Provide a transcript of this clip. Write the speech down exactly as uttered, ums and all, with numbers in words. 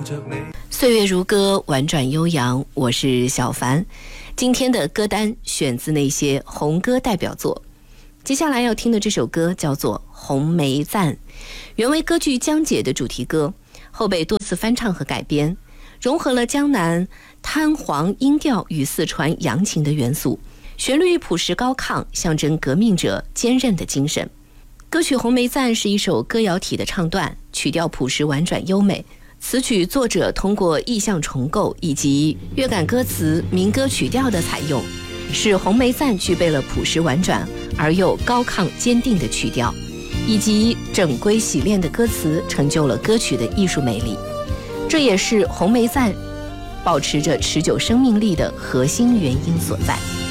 岁月如歌，婉转悠扬，我是小凡。今天的歌单选自那些红歌代表作。接下来要听的这首歌叫做《红梅赞》，原为歌剧《江姐》的主题歌，后被多次翻唱和改编，融合了江南滩黄音调与四川扬琴的元素，旋律朴实高亢，象征革命者坚韧的精神。歌曲《红梅赞》是一首歌谣体的唱段，曲调朴实婉转优美。此曲作者通过意象重构以及乐感歌词、民歌曲调的采用，使《红梅赞》具备了朴实婉转而又高亢坚定的曲调，以及整规洗练的歌词，成就了歌曲的艺术魅力。这也是《红梅赞》保持着持久生命力的核心原因所在。